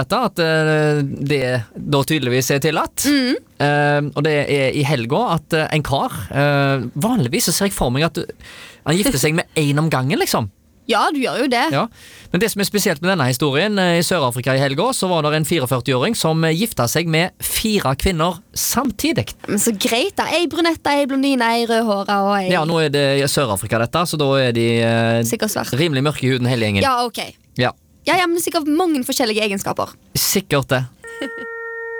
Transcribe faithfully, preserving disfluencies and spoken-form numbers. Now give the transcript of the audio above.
dette, at uh, det da tydeligvis er tillatt. Mm. Uh, og det er i helga at uh, en kar, uh, vanligvis så ser jeg for meg at uh, han gifter seg med en om gangen, liksom. Ja, du gjør jo det. Ja. Men det som er spesielt med denne historien, uh, i Sør-Afrika i helga, så var det en fireogførti-åring som uh, gifta seg med fire kvinner samtidig. Men så greit da, ei brunette, ei blondine, ei rødhåra og ei... Ja, nå er det i Sør-Afrika dette, så da er de uh, Sikkert svart. rimelig mørke i huden hele gjengen. Ja, ok. Ja. Ja, ja, men sikkert mange forskjellige egenskaper. Sikkert det.